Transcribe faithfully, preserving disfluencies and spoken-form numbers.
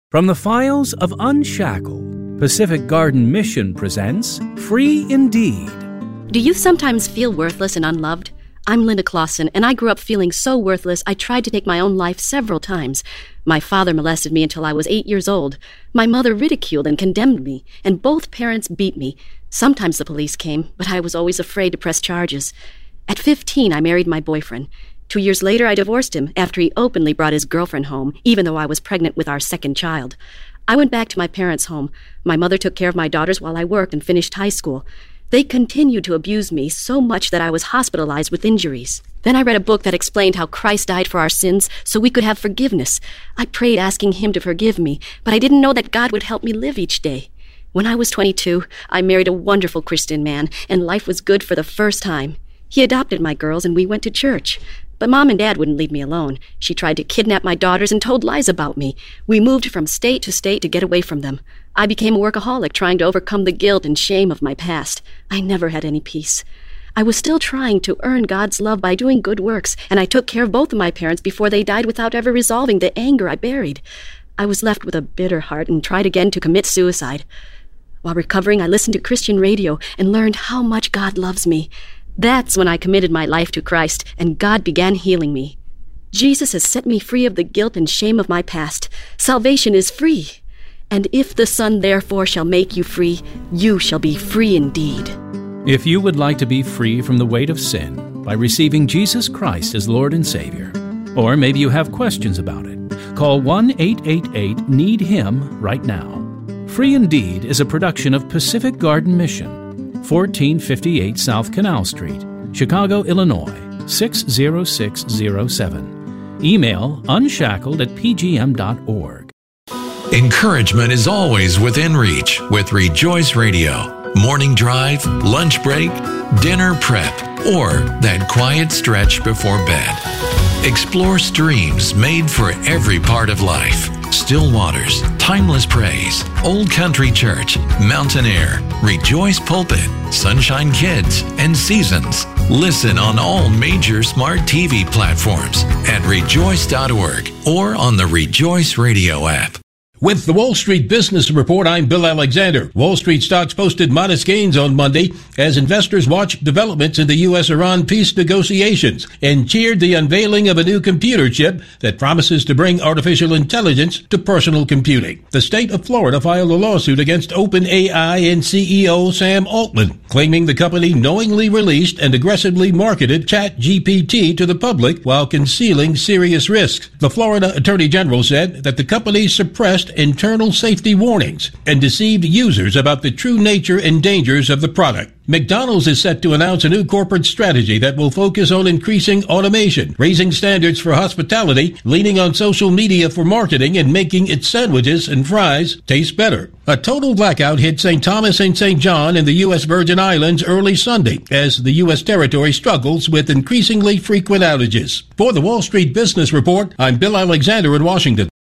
From the files of Unshackled, Pacific Garden Mission presents Free Indeed. Do you sometimes feel worthless and unloved? I'm Linda Clausen, and I grew up feeling so worthless I tried to take my own life several times. My father molested me until I was eight years old. My mother ridiculed and condemned me, and both parents beat me. Sometimes the police came, but I was always afraid to press charges. At fifteen, I married my boyfriend. Two years later, I divorced him after he openly brought his girlfriend home, even though I was pregnant with our second child. I went back to my parents' home. My mother took care of my daughters while I worked and finished high school. They continued to abuse me so much that I was hospitalized with injuries. Then I read a book that explained how Christ died for our sins so we could have forgiveness. I prayed asking him to forgive me, but I didn't know that God would help me live each day. When I was twenty-two, I married a wonderful Christian man, and life was good for the first time. He adopted my girls, and we went to church. But Mom and Dad wouldn't leave me alone. She tried to kidnap my daughters and told lies about me. We moved from state to state to get away from them. I became a workaholic, trying to overcome the guilt and shame of my past. I never had any peace. I was still trying to earn God's love by doing good works, and I took care of both of my parents before they died without ever resolving the anger I buried. I was left with a bitter heart and tried again to commit suicide. While recovering, I listened to Christian radio and learned how much God loves me. That's when I committed my life to Christ, and God began healing me. Jesus has set me free of the guilt and shame of my past. Salvation is free. And if the Son therefore shall make you free, you shall be free indeed. If you would like to be free from the weight of sin by receiving Jesus Christ as Lord and Savior, or maybe you have questions about it, call one eight eight eight need him right now. Free Indeed is a production of Pacific Garden Mission, fourteen fifty-eight South Canal Street, Chicago, Illinois, six zero six zero seven. Email unshackled at p g m dot org. Encouragement is always within reach with Rejoice Radio. Morning drive, lunch break, dinner prep, or that quiet stretch before bed. Explore streams made for every part of life. Still Waters, Timeless Praise, Old Country Church, Mountain Air, Rejoice Pulpit, Sunshine Kids, and Seasons. Listen on all major smart T V platforms at rejoice dot org or on the Rejoice Radio app. With the Wall Street Business Report, I'm Bill Alexander. Wall Street stocks posted modest gains on Monday as investors watched developments in the U S Iran peace negotiations and cheered the unveiling of a new computer chip that promises to bring artificial intelligence to personal computing. The state of Florida filed a lawsuit against OpenAI and C E O Sam Altman, claiming the company knowingly released and aggressively marketed ChatGPT to the public while concealing serious risks. The Florida Attorney General said that the company suppressed internal safety warnings and deceived users about the true nature and dangers of the product. McDonald's is set to announce a new corporate strategy that will focus on increasing automation, raising standards for hospitality, leaning on social media for marketing, and making its sandwiches and fries taste better. A total blackout hit Saint Thomas and Saint John in the U S Virgin Islands early Sunday as the U S territory struggles with increasingly frequent outages. For the Wall Street Business Report, I'm Bill Alexander in Washington.